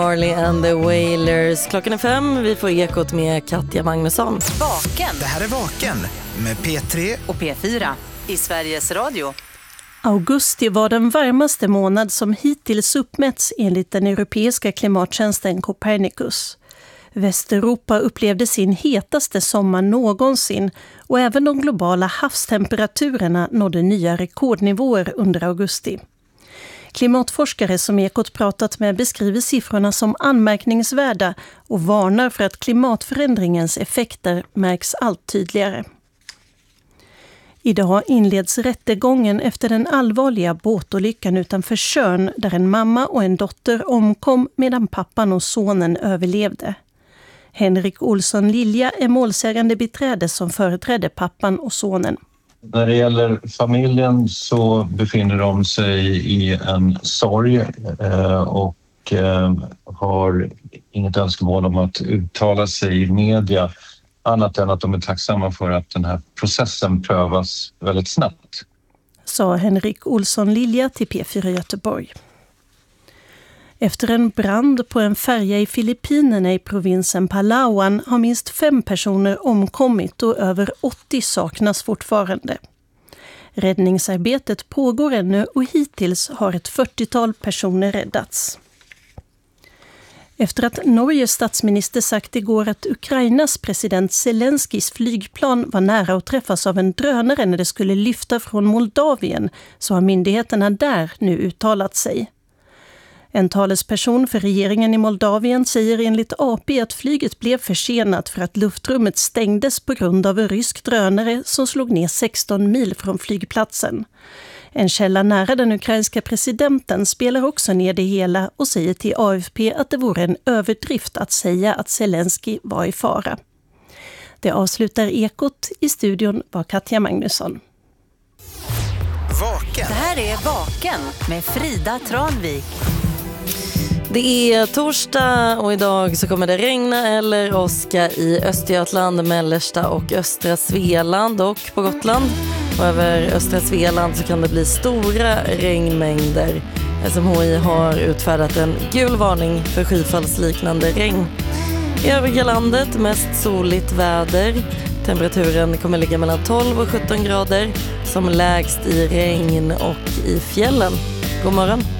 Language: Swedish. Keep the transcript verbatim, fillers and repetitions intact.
Marley and the Wailers. Klockan är fem, vi får ekot med Katja Magnusson. Vaken. Det här är Vaken med P tre och P fyra i Sveriges Radio. Augusti var den varmaste månad som hittills uppmätts enligt den europeiska klimattjänsten Copernicus. Västeuropa upplevde sin hetaste sommar någonsin och även de globala havstemperaturerna nådde nya rekordnivåer under augusti. Klimatforskare som Ekot pratat med beskriver siffrorna som anmärkningsvärda och varnar för att klimatförändringens effekter märks allt tydligare. Idag inleds rättegången efter den allvarliga båtolyckan utanför Tjörn där en mamma och en dotter omkom medan pappan och sonen överlevde. Henrik Olsson Lilja är målsägande beträde som företrädde pappan och sonen. När det gäller familjen så befinner de sig i en sorg och har inget önskemål om att uttala sig i media annat än att de är tacksamma för att den här processen prövas väldigt snabbt. Sa Henrik Olsson Lilja till P fyra Göteborg. Efter en brand på en färja i Filippinerna i provinsen Palawan har minst fem personer omkommit och över åttio saknas fortfarande. Räddningsarbetet pågår ännu och hittills har ett fyrtiotal personer räddats. Efter att Norges statsminister sagt igår att Ukrainas president Zelenskis flygplan var nära att träffas av en drönare när det skulle lyfta från Moldavien så har myndigheterna där nu uttalat sig. En talesperson för regeringen i Moldavien säger enligt A P att flyget blev försenat för att luftrummet stängdes på grund av en rysk drönare som slog ner sexton mil från flygplatsen. En källa nära den ukrainska presidenten spelar också ner det hela och säger till A F P att det vore en överdrift att säga att Zelensky var i fara. Det avslutar Ekot. I studion var Katja Magnusson. Vaken. Det här är Vaken med Frida Tranvik. Det är torsdag och idag så kommer det regna eller åska i Östergötland, mellersta och östra Svealand och på Gotland. Och över östra Svealand så kan det bli stora regnmängder. S M H I har utfärdat en gul varning för skyfallsliknande regn. I övriga landet mest soligt väder. Temperaturen kommer ligga mellan tolv och sjutton grader som lägst i regn och i fjällen. God morgon!